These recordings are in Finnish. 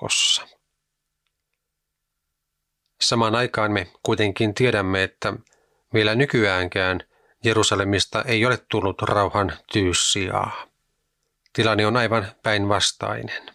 uskossa. Samaan aikaan me kuitenkin tiedämme, että vielä nykyäänkään Jerusalemista ei ole tullut rauhan tyyssijaa. Tilanne on aivan päinvastainen.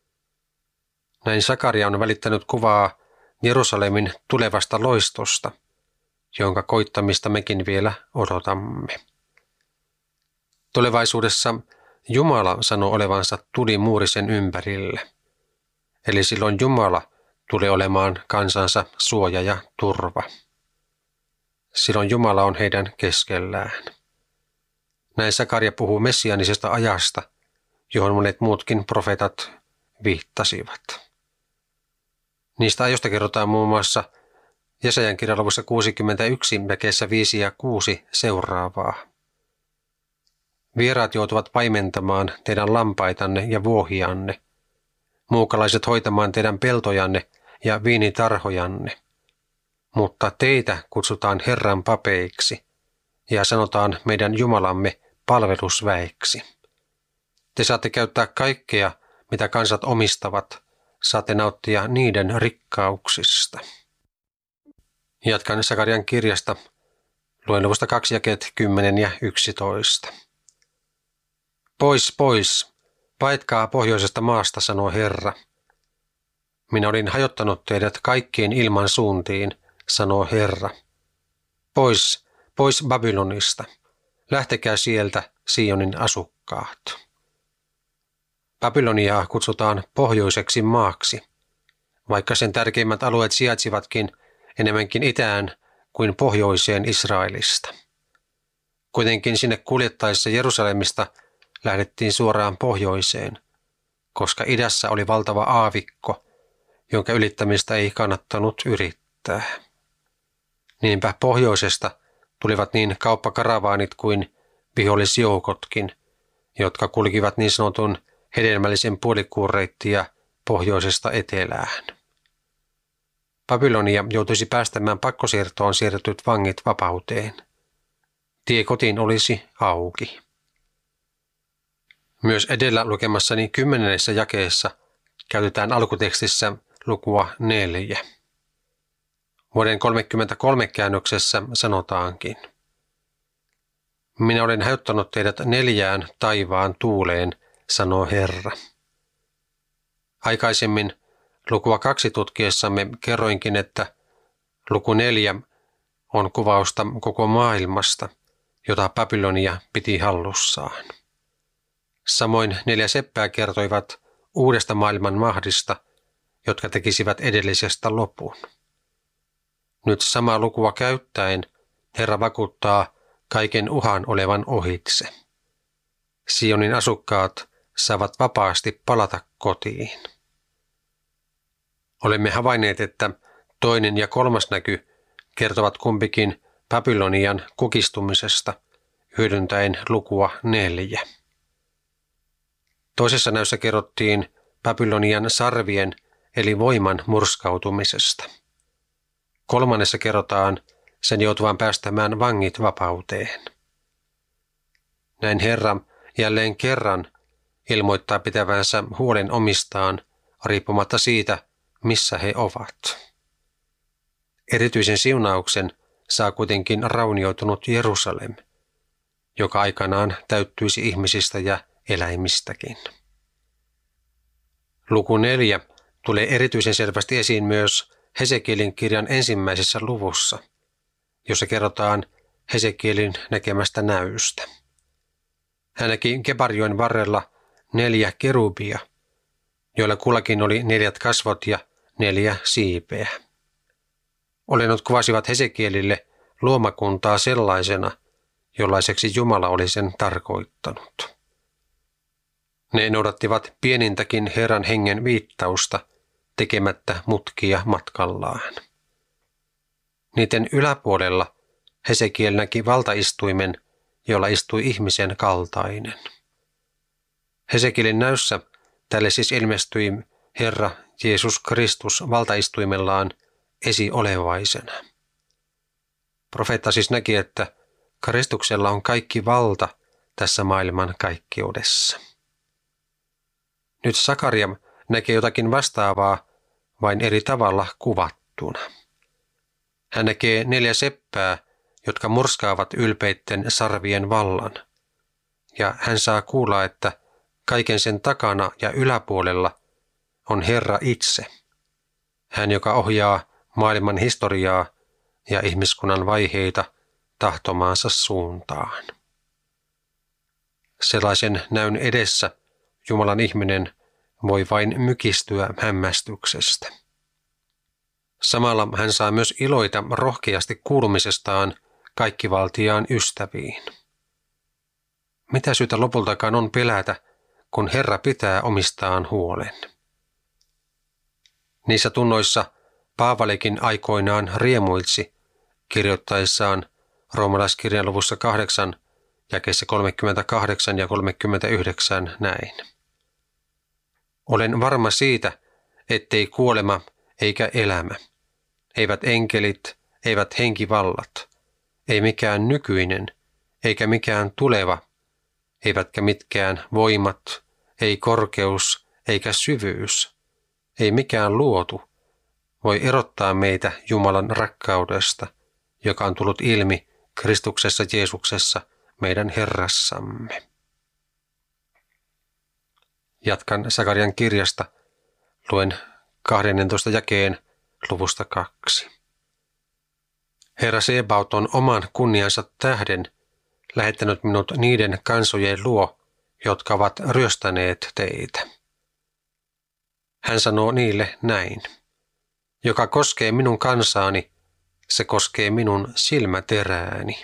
Näin Sakaria on välittänyt kuvaa Jerusalemin tulevasta loistosta, jonka koittamista mekin vielä odotamme. Tulevaisuudessa Jumala sanoo olevansa tulimuuri sen ympärille, eli silloin Jumala tulee olemaan kansansa suoja ja turva. Silloin Jumala on heidän keskellään. Näin Sakaria puhuu messianisesta ajasta, johon monet muutkin profeetat viittasivat. Niistä ajoista kerrotaan muun muassa Jesajan kirjan luvussa 61 jakeessa 5 ja 6 seuraavaa. Vieraat joutuvat paimentamaan teidän lampaitanne ja vuohianne, muukalaiset hoitamaan teidän peltojanne ja viinitarhojanne, mutta teitä kutsutaan Herran papeiksi ja sanotaan meidän Jumalamme palvelusväeksi. Te saatte käyttää kaikkea, mitä kansat omistavat, saatte nauttia niiden rikkauksista. Jatkan Sakarian kirjasta, luen luvusta 2 jakeet 10 ja 11. Pois, pois, paetkaa pohjoisesta maasta, sanoo Herra. Minä olin hajottanut teidät kaikkiin ilman suuntiin, sanoo Herra. Pois, pois Babylonista, lähtekää sieltä, Sionin asukkaat. Babyloniaa kutsutaan pohjoiseksi maaksi, vaikka sen tärkeimmät alueet sijaitsivatkin enemmänkin itään kuin pohjoiseen Israelista. Kuitenkin sinne kuljettaessa Jerusalemista lähdettiin suoraan pohjoiseen, koska idässä oli valtava aavikko, jonka ylittämistä ei kannattanut yrittää. Niinpä pohjoisesta tulivat niin kauppakaravaanit kuin vihollisjoukotkin, jotka kulkivat niin sanotun hedelmällisen puolikuureittia pohjoisesta etelään. Babylonia joutuisi päästämään pakkosiirtoon siirretyt vangit vapauteen. Tie kotiin olisi auki. Myös edellä lukemassani 10. jakeessa käytetään alkutekstissä lukua 4. Vuoden 33 käännöksessä sanotaankin: Minä olen hajottanut teidät 4 taivaan tuuleen, sanoo Herra. Aikaisemmin lukua 2 tutkiessamme kerroinkin, että luku 4 on kuvausta koko maailmasta, jota Babylonia piti hallussaan. Samoin 4 seppää kertoivat uudesta maailman mahdista, jotka tekisivät edellisestä lopun. Nyt samaa lukua käyttäen Herra vakuuttaa kaiken uhan olevan ohitse. Sionin asukkaat saavat vapaasti palata kotiin. Olemme havainneet, että 2. ja 3. näky kertovat kumpikin Babylonian kukistumisesta hyödyntäen lukua 4. Toisessa näyssä kerrottiin Babylonian sarvien eli voiman murskautumisesta. 3. kerrotaan sen joutuvan päästämään vangit vapauteen. Näin Herra jälleen kerran ilmoittaa pitävänsä huolen omistaan riippumatta siitä, missä he ovat. Erityisen siunauksen saa kuitenkin raunioitunut Jerusalem, joka aikanaan täyttyisi ihmisistä ja eläimistäkin. Luku 4 tulee erityisen selvästi esiin myös Hesekielin kirjan 1. luvussa, jossa kerrotaan Hesekielin näkemästä näystä. Hän näki Kebarjoen varrella 4 kerubia, joilla kullakin oli 4 kasvot ja 4 siipeä. Olennot kuvasivat Hesekielille luomakuntaa sellaisena, jollaiseksi Jumala oli sen tarkoittanut. Ne noudattivat pienintäkin Herran hengen viittausta tekemättä mutkia matkallaan. Niiden yläpuolella Hesekiel näki valtaistuimen, jolla istui ihmisen kaltainen. Hesekielin näyssä tälle siis ilmestyi Herra Jeesus Kristus valtaistuimellaan esiolevaisena. Profeetta siis näki, että Kristuksella on kaikki valta tässä maailman kaikkeudessa. Nyt Sakaria näkee jotakin vastaavaa, vain eri tavalla kuvattuna. Hän näkee 4 seppää, jotka murskaavat ylpeitten sarvien vallan. Ja hän saa kuulla, että kaiken sen takana ja yläpuolella on Herra itse. Hän, joka ohjaa maailman historiaa ja ihmiskunnan vaiheita tahtomaansa suuntaan. Sellaisen näyn edessä Jumalan ihminen voi vain mykistyä hämmästyksestä. Samalla hän saa myös iloita rohkeasti kuulumisestaan kaikkivaltiaan ystäviin. Mitä syytä lopultakaan on pelätä, kun Herra pitää omistaan huolen? Niissä tunnoissa Paavalikin aikoinaan riemuitsi kirjoittaessaan Roomalaiskirjan luvussa 8, jakeissa 38 ja 39 näin. Olen varma siitä, ettei kuolema eikä elämä, eivät enkelit, eivät henkivallat, ei mikään nykyinen, eikä mikään tuleva, eivätkä mitkään voimat, ei korkeus eikä syvyys, ei mikään luotu, voi erottaa meitä Jumalan rakkaudesta, joka on tullut ilmi Kristuksessa Jeesuksessa, meidän Herrassamme. Jatkan Sakarian kirjasta, luen 12 jakeen luvusta 2. Herra Sebaot on oman kunniansa tähden lähettänyt minut niiden kansojen luo, jotka ovat ryöstäneet teitä. Hän sanoo niille näin. Joka koskee minun kansaani, se koskee minun silmäterääni.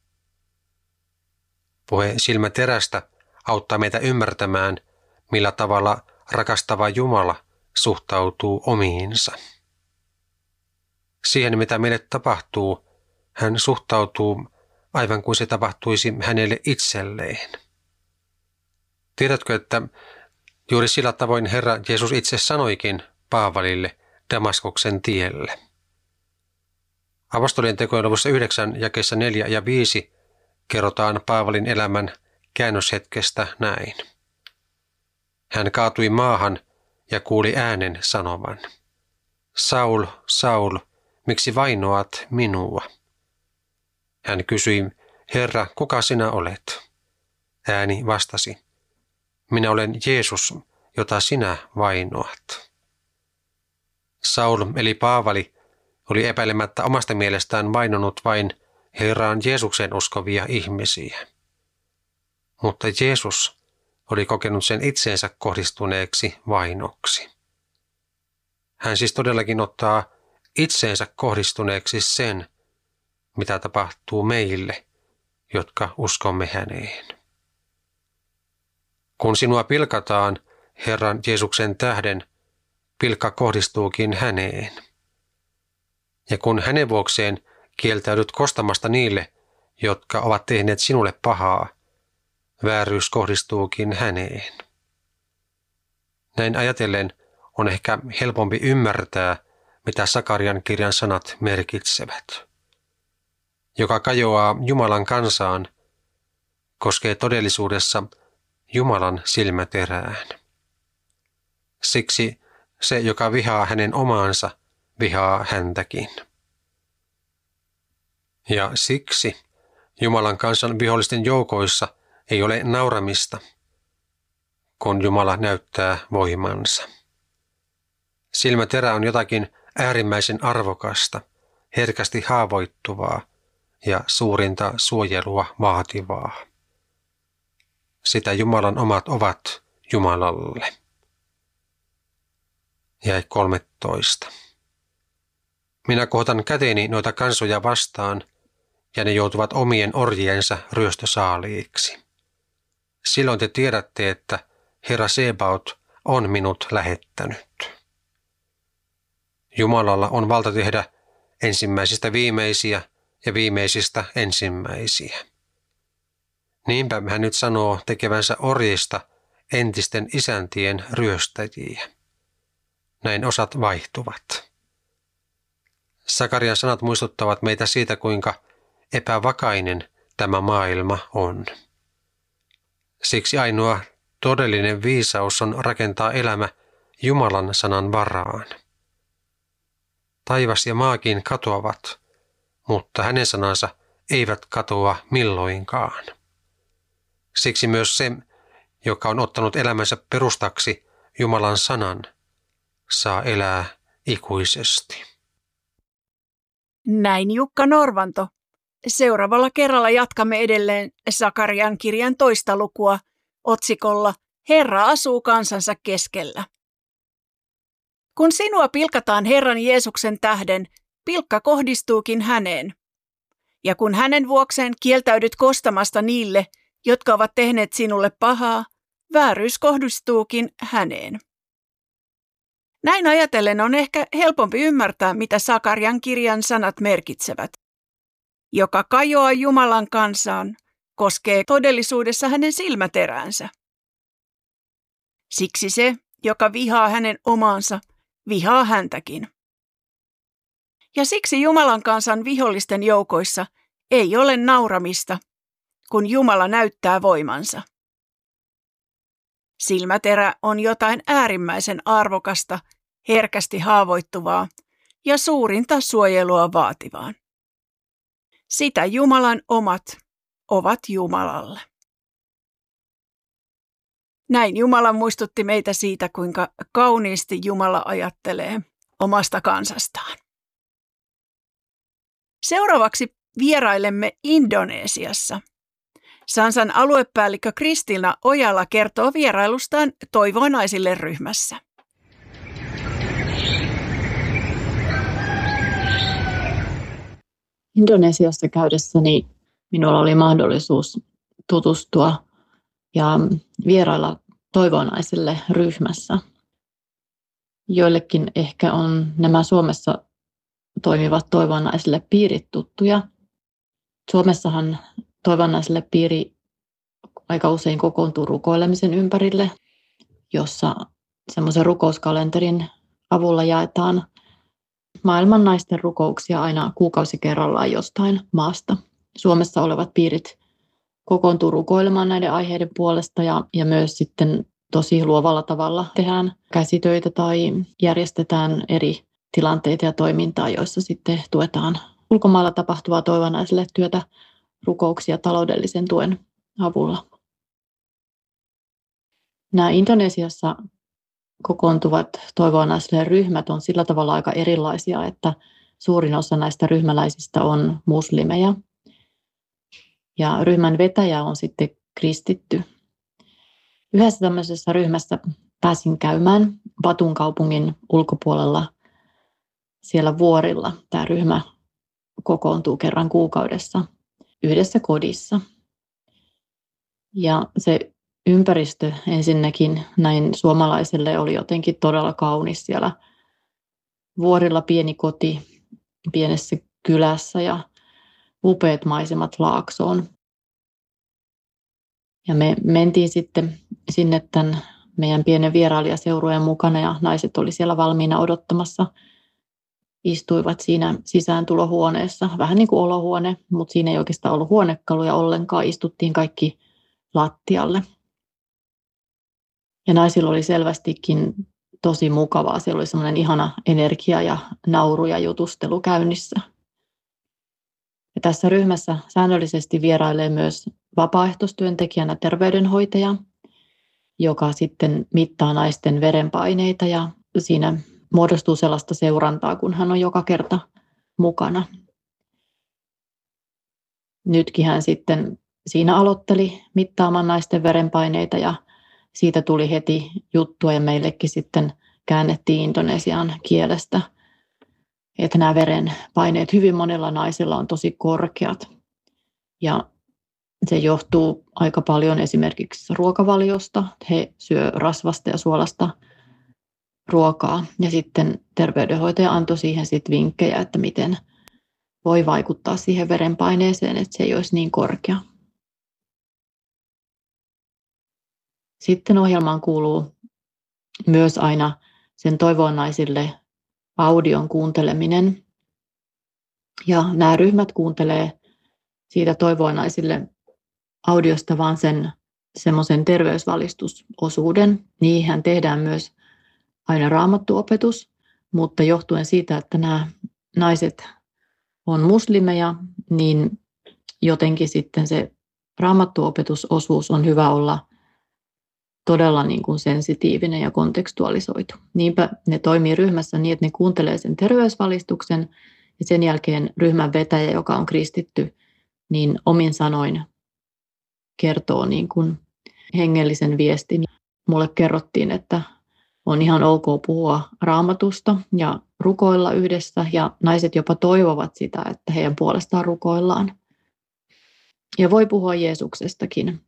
Puhe silmäterästä auttaa meitä ymmärtämään, millä tavalla rakastava Jumala suhtautuu omiinsa. Siihen, mitä meille tapahtuu, hän suhtautuu aivan kuin se tapahtuisi hänelle itselleen. Tiedätkö, että juuri sillä tavoin Herra Jeesus itse sanoikin Paavalille Damaskoksen tielle. Apostolien tekojen luvussa 9, jakeissa 4 ja 5 kerrotaan Paavalin elämän käännöshetkestä näin. Hän kaatui maahan ja kuuli äänen sanovan. Saul, Saul, miksi vainoat minua? Hän kysyi, Herra, kuka sinä olet? Ääni vastasi, minä olen Jeesus, jota sinä vainoat. Saul eli Paavali oli epäilemättä omasta mielestään vainonut vain Herraan Jeesukseen uskovia ihmisiä. Mutta Jeesus oli kokenut sen itseensä kohdistuneeksi vainoksi. Hän siis todellakin ottaa itseensä kohdistuneeksi sen, mitä tapahtuu meille, jotka uskomme häneen. Kun sinua pilkataan Herran Jeesuksen tähden, pilkka kohdistuukin häneen. Ja kun hänen vuokseen kieltäydyt kostamasta niille, jotka ovat tehneet sinulle pahaa, vääryys kohdistuukin häneen. Näin ajatellen on ehkä helpompi ymmärtää, mitä Sakarian kirjan sanat merkitsevät. Joka kajoaa Jumalan kansaan, koskee todellisuudessa Jumalan silmäterään. Siksi se, joka vihaa hänen omaansa, vihaa häntäkin. Ja siksi Jumalan kansan vihollisten joukoissa ei ole nauramista, kun Jumala näyttää voimansa. Silmäterä on jotakin äärimmäisen arvokasta, herkästi haavoittuvaa ja suurinta suojelua vaativaa. Sitä Jumalan omat ovat Jumalalle. Jae 13. Minä kohotan käteeni noita kansoja vastaan, ja ne joutuvat omien orjiensa ryöstösaaliiksi. Silloin te tiedätte, että Herra Sebaot on minut lähettänyt. Jumalalla on valta tehdä ensimmäisistä viimeisiä ja viimeisistä ensimmäisiä. Niinpä hän nyt sanoo tekevänsä orjista entisten isäntien ryöstäjiä. Näin osat vaihtuvat. Sakarian sanat muistuttavat meitä siitä, kuinka epävakainen tämä maailma on. Siksi ainoa todellinen viisaus on rakentaa elämä Jumalan sanan varaan. Taivas ja maakin katoavat, mutta hänen sanansa eivät katoa milloinkaan. Siksi myös se, joka on ottanut elämänsä perustaksi Jumalan sanan, saa elää ikuisesti. Näin Jukka Norvanto. Seuraavalla kerralla jatkamme edelleen Sakarian kirjan 2. lukua otsikolla Herra asuu kansansa keskellä. Kun sinua pilkataan Herran Jeesuksen tähden, pilkka kohdistuukin häneen. Ja kun hänen vuokseen kieltäydyt kostamasta niille, jotka ovat tehneet sinulle pahaa, vääryys kohdistuukin häneen. Näin ajatellen on ehkä helpompi ymmärtää, mitä Sakarian kirjan sanat merkitsevät. Joka kajoaa Jumalan kansaan, koskee todellisuudessa hänen silmäteräänsä. Siksi se, joka vihaa hänen omaansa, vihaa häntäkin. Ja siksi Jumalan kansan vihollisten joukoissa ei ole nauramista, kun Jumala näyttää voimansa. Silmäterä on jotain äärimmäisen arvokasta, herkästi haavoittuvaa ja suurinta suojelua vaativaa. Sitä Jumalan omat ovat Jumalalle. Näin Jumala muistutti meitä siitä, kuinka kauniisti Jumala ajattelee omasta kansastaan. Seuraavaksi vierailemme Indonesiassa. Sansan aluepäällikkö Kristina Ojala kertoo vierailustaan Toivonaisille ryhmässä. Indonesiassa käydessäni minulla oli mahdollisuus tutustua ja vierailla Toivonaisille ryhmässä. Joillekin ehkä on nämä Suomessa toimivat Toivonaisille piirit tuttuja. Suomessahan Toivonaisille piiri aika usein kokoontuu rukoilemisen ympärille, jossa semmoisen rukouskalenterin avulla jaetaan maailman naisten rukouksia aina kuukausi kerrallaan jostain maasta. Suomessa olevat piirit kokoontuu rukoilemaan näiden aiheiden puolesta ja myös sitten tosi luovalla tavalla tehdään käsitöitä tai järjestetään eri tilanteita ja toimintaa, joissa sitten tuetaan ulkomailla tapahtuvaa Toivonaisille työtä rukouksia taloudellisen tuen avulla. Nämä Indonesiassa kokoontuvat Toivonaisille ryhmät on sillä tavalla aika erilaisia, että suurin osa näistä ryhmäläisistä on muslimeja. Ja ryhmän vetäjä on sitten kristitty. Yhdessä tämmöisessä ryhmässä pääsin käymään Batun kaupungin ulkopuolella siellä vuorilla. Tämä ryhmä kokoontuu kerran kuukaudessa yhdessä kodissa. Ja se ympäristö ensinnäkin näin suomalaiselle oli jotenkin todella kaunis siellä vuorilla, pieni koti pienessä kylässä ja upeat maisemat laaksoon. Ja me mentiin sitten sinne tämän meidän pienen vierailijaseurueen mukana ja naiset oli siellä valmiina odottamassa. Istuivat siinä sisääntulohuoneessa, vähän niin kuin olohuone, mutta siinä ei oikeastaan ollut huonekaluja ollenkaan. Istuttiin kaikki lattialle. Ja naisilla oli selvästikin tosi mukavaa. Siellä oli semmoinen ihana energia ja nauru ja jutustelu käynnissä. Ja tässä ryhmässä säännöllisesti vierailee myös vapaaehtoistyöntekijänä terveydenhoitaja, joka sitten mittaa naisten verenpaineita ja siinä muodostuu sellaista seurantaa, kun hän on joka kerta mukana. Nytkin hän sitten siinä aloitteli mittaamaan naisten verenpaineita ja siitä tuli heti juttua ja meillekin sitten käännettiin indonesian kielestä, että nämä verenpaineet hyvin monella naisilla on tosi korkeat. Ja se johtuu aika paljon esimerkiksi ruokavaliosta. He syö rasvasta ja suolasta ruokaa ja sitten terveydenhoitaja antoi siihen sitten vinkkejä, että miten voi vaikuttaa siihen verenpaineeseen, että se ei olisi niin korkea. Sitten ohjelmaan kuuluu myös aina sen Toivonaisille audion kuunteleminen. Ja nämä ryhmät kuuntelee siitä Toivonaisille audiosta vaan sen semmoisen terveysvalistusosuuden. Niihin tehdään myös aina raamattuopetus, mutta johtuen siitä, että nämä naiset on muslimeja, niin jotenkin sitten se raamattuopetusosuus on hyvä olla todella niin kuin sensitiivinen ja kontekstualisoitu. Niinpä ne toimii ryhmässä niin, että ne kuuntelee sen terveysvalistuksen ja sen jälkeen ryhmän vetäjä, joka on kristitty, niin omin sanoin kertoo niin kuin hengellisen viestin. Mulle kerrottiin, että on ihan ok puhua raamatusta ja rukoilla yhdessä ja naiset jopa toivovat sitä, että heidän puolestaan rukoillaan. Ja voi puhua Jeesuksestakin,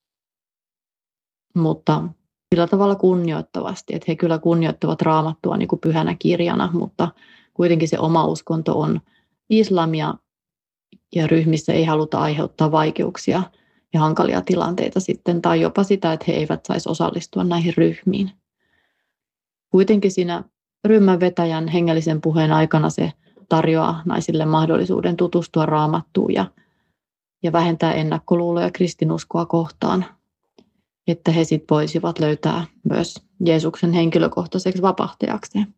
mutta sillä tavalla kunnioittavasti, että he kyllä kunnioittavat raamattua niin kuin pyhänä kirjana, mutta kuitenkin se oma uskonto on islamia ja ryhmissä ei haluta aiheuttaa vaikeuksia ja hankalia tilanteita sitten, tai jopa sitä, että he eivät saisi osallistua näihin ryhmiin. Kuitenkin siinä ryhmän vetäjän hengellisen puheen aikana se tarjoaa naisille mahdollisuuden tutustua raamattuun ja vähentää ennakkoluuloja kristinuskoa kohtaan, että he sitten voisivat löytää myös Jeesuksen henkilökohtaiseksi vapahtajakseen.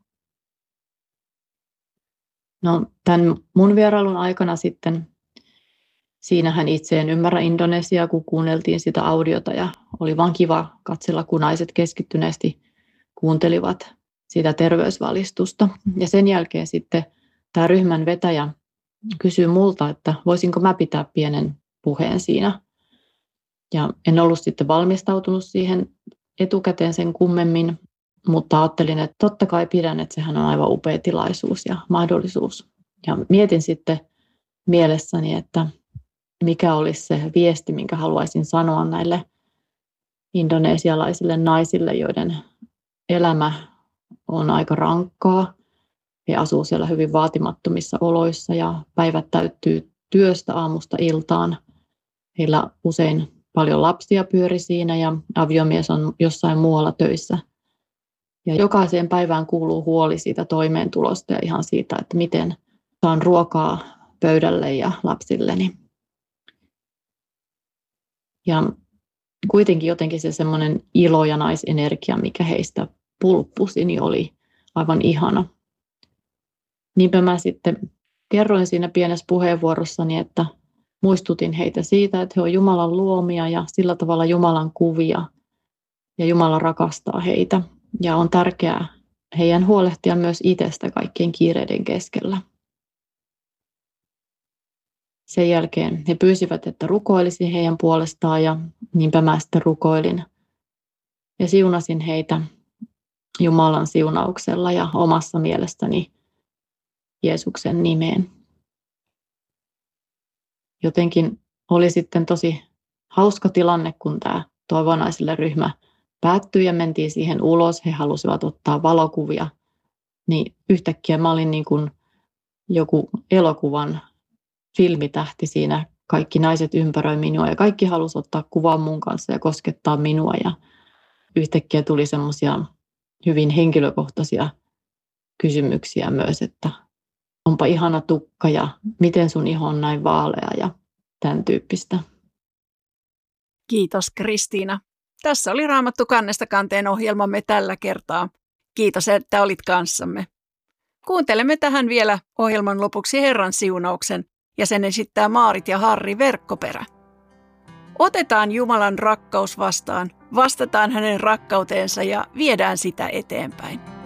No, tämän mun vierailun aikana sitten, siinähän itse en ymmärrä indonesiaa, kun kuunneltiin sitä audiota ja oli vaan kiva katsella, kun naiset keskittyneesti kuuntelivat sitä terveysvalistusta. Ja sen jälkeen sitten tämä ryhmän vetäjä kysyi multa, että voisinko mä pitää pienen puheen siinä. Ja en ollut sitten valmistautunut siihen etukäteen sen kummemmin, mutta ajattelin, että totta kai pidän, että sehän on aivan upea tilaisuus ja mahdollisuus. Ja mietin sitten mielessäni, että mikä olisi se viesti, minkä haluaisin sanoa näille indonesialaisille naisille, joiden elämä on aika rankkaa. He asuu siellä hyvin vaatimattomissa oloissa ja päivät täyttyy työstä aamusta iltaan. Heillä usein paljon lapsia pyöri siinä ja aviomies on jossain muualla töissä. Ja jokaiseen päivään kuuluu huoli siitä toimeentulosta ja ihan siitä, että miten saan ruokaa pöydälle ja lapsilleni. Ja kuitenkin jotenkin se semmoinen ilo ja naisenergia, mikä heistä pulppusi, niin oli aivan ihana. Niinpä mä sitten kerroin siinä pienessä puheenvuorossani, että muistutin heitä siitä, että he ovat Jumalan luomia ja sillä tavalla Jumalan kuvia ja Jumala rakastaa heitä. Ja on tärkeää heidän huolehtia myös itsestä kaikkien kiireiden keskellä. Sen jälkeen he pyysivät, että rukoilisin heidän puolestaan ja niinpä mä sitten rukoilin. Ja siunasin heitä Jumalan siunauksella ja omassa mielestäni Jeesuksen nimeen. Jotenkin oli sitten tosi hauska tilanne, kun tämä toivonaisille ryhmä päättyi ja mentiin siihen ulos. He halusivat ottaa valokuvia. Niin yhtäkkiä mä olin niin kuin joku elokuvan filmitähti siinä. Kaikki naiset ympäröi minua ja kaikki halusi ottaa kuvaa mun kanssa ja koskettaa minua. Ja yhtäkkiä tuli semmoisia hyvin henkilökohtaisia kysymyksiä myös, että onpa ihana tukka ja miten sun iho on näin vaalea ja tämän tyyppistä. Kiitos Kristiina. Tässä oli Raamattu kannesta kanteen ohjelmamme tällä kertaa. Kiitos, että olit kanssamme. Kuuntelemme tähän vielä ohjelman lopuksi Herran siunauksen ja sen esittää Maarit ja Harri Verkkoperä. Otetaan Jumalan rakkaus vastaan, vastataan hänen rakkauteensa ja viedään sitä eteenpäin.